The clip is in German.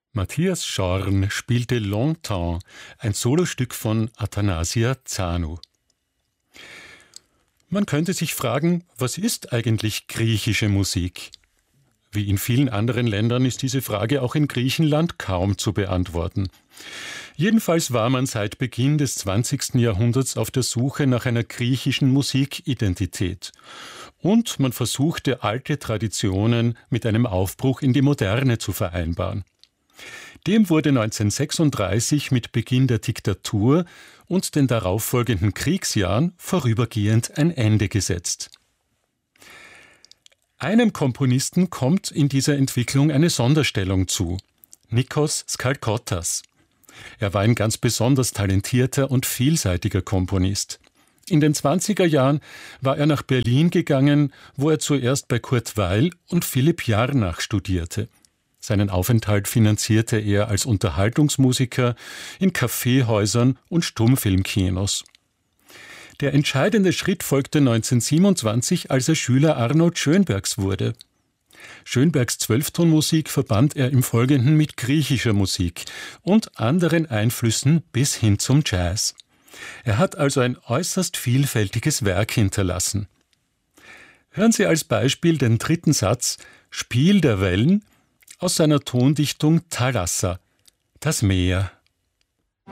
Matthias Schorn spielte Longtemps, ein Solostück von Athanasia Zanu. Man könnte sich fragen, was ist eigentlich griechische Musik? Wie in vielen anderen Ländern ist diese Frage auch in Griechenland kaum zu beantworten. Jedenfalls war man seit Beginn des 20. Jahrhunderts auf der Suche nach einer griechischen Musikidentität. Und man versuchte, alte Traditionen mit einem Aufbruch in die Moderne zu vereinbaren. Dem wurde 1936 mit Beginn der Diktatur und den darauffolgenden Kriegsjahren vorübergehend ein Ende gesetzt. Einem Komponisten kommt in dieser Entwicklung eine Sonderstellung zu: Nikos Skalkottas. Er war ein ganz besonders talentierter und vielseitiger Komponist. In den 20er Jahren war er nach Berlin gegangen, wo er zuerst bei Kurt Weill und Philipp Jarnach studierte. Seinen Aufenthalt finanzierte er als Unterhaltungsmusiker in Kaffeehäusern und Stummfilmkinos. Der entscheidende Schritt folgte 1927, als er Schüler Arnold Schönbergs wurde. Schönbergs Zwölftonmusik verband er im Folgenden mit griechischer Musik und anderen Einflüssen bis hin zum Jazz. Er hat also ein äußerst vielfältiges Werk hinterlassen. Hören Sie als Beispiel den dritten Satz »Spiel der Wellen« aus seiner Tondichtung Thalassa, das Meer.